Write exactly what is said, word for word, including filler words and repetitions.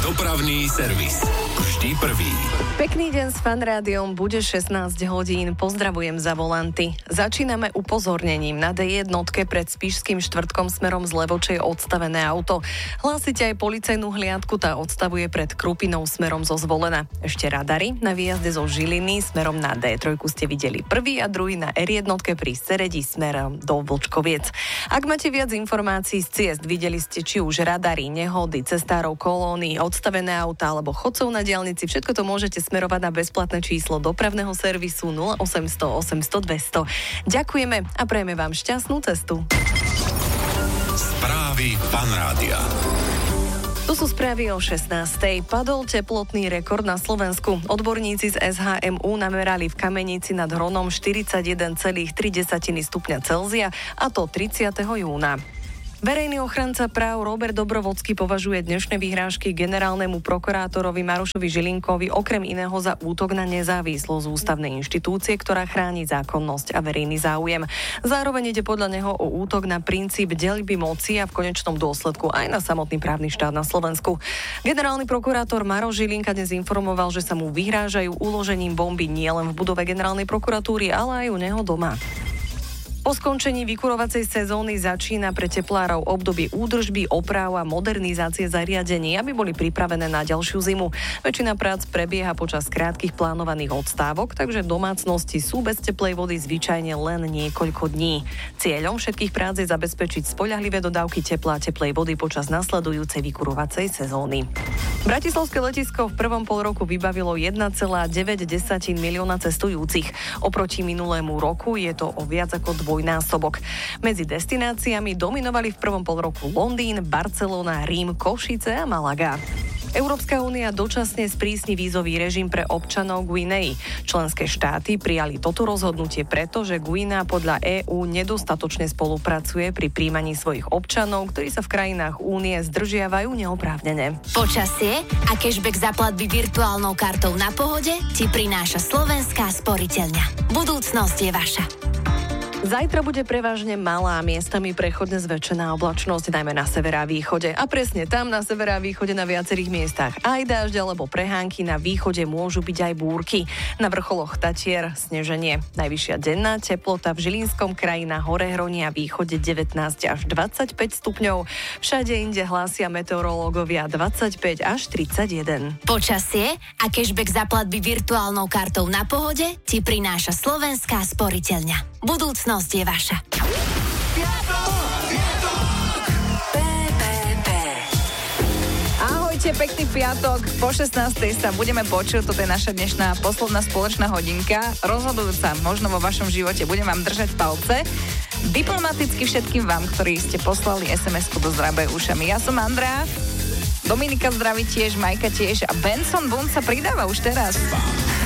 Dopravný servis. Vždy prvý. Pekný deň s Fan Rádiom, bude šestnásť hodín, pozdravujem za volanty. Začíname upozornením. Na dé jednotke pred Spišským štvrtkom smerom z Levočej odstavené auto. Hlásite aj policajnú hliadku, tá odstavuje pred Krupinou smerom zo Zvolena. Ešte radary na výjazde zo Žiliny smerom na dé tri ste videli prvý a druhý na er jednotke pri Seredi smerom do Vlčkoviec. Ak máte viac informácií z ciest, videli ste či už radary, nehody, cestárov, kolóny, odstavené auta alebo chodcov na diaľnici, všetko to môžete smerovať na bezplatné číslo dopravného servisu nula osemsto osemsto dvesto. Ďakujeme a prejme vám šťastnú cestu. Správy Fan Rádia. Tu sú správy o šestnástej. Padol teplotný rekord na Slovensku. Odborníci z es há em ú namerali v Kamenici nad Hronom štyridsaťjeden celá tri stupňa Celzia, a to tridsiateho júna. Verejný ochranca práv Robert Dobrovodský považuje dnešné vyhrážky generálnemu prokurátorovi Marošovi Žilinkovi okrem iného za útok na nezávislosť ústavnej inštitúcie, ktorá chráni zákonnosť a verejný záujem. Zároveň ide podľa neho o útok na princíp deľby moci a v konečnom dôsledku aj na samotný právny štát na Slovensku. Generálny prokurátor Maroš Žilinka dnes informoval, že sa mu vyhrážajú uložením bomby nielen v budove generálnej prokuratúry, ale aj u neho doma. Po skončení vykurovacej sezóny začína pre teplárov obdobie údržby, oprav a modernizácie zariadení, aby boli pripravené na ďalšiu zimu. Väčšina prác prebieha počas krátkych plánovaných odstávok, takže domácnosti sú bez teplej vody zvyčajne len niekoľko dní. Cieľom všetkých prác je zabezpečiť spoľahlivé dodávky tepla a teplej vody počas nasledujúcej vykurovacej sezóny. Bratislavské letisko v prvom polroku vybavilo jeden celá deväť milióna cestujúcich. Oproti minulému roku je to o viac ako dvojnásobok. Medzi destináciami dominovali v prvom polroku Londýn, Barcelona, Rím, Košice a Malaga. Európska únia dočasne sprísni vízový režim pre občanov Guinei. Členské štáty prijali toto rozhodnutie preto, že Guinea podľa EÚ nedostatočne spolupracuje pri príjmaní svojich občanov, ktorí sa v krajinách únie zdržiavajú neoprávnene. Počasie a cashback za platby virtuálnou kartou Na Pohode ti prináša Slovenská sporiteľňa. Budúcnosť je vaša. Zajtra bude prevažne malá, miestami prechodne zväčšená oblačnosť, najmä na severe a východe. A presne tam na severe a východe na viacerých miestach aj dážď alebo prehánky, na východe môžu byť aj búrky. Na vrcholoch Tatier sneženie. Najvyššia denná teplota v Žilinskom kraji na Horehroní a východe devätnásť až dvadsaťpäť stupňov. Všade inde hlásia meteorológovia dvadsaťpäť až tridsaťjeden. Počasie a cashback za platby virtuálnou kartou Na Pohode ti prináša Slovenská sporiteľňa. Budúcnosť je vaša. Ahojte, pekný piatok. Po šestnástej sa budeme počuť. Toto je naša dnešná posledná spoločná hodinka. Rozhodujúca možno vo vašom živote. Budem vám držať palce. Diplomaticky všetkým vám, ktorí ste poslali es em esku do Zdravej ušami. Ja som Andrea. Dominika zdraví tiež, Majka tiež a Benson Boone sa pridáva už teraz.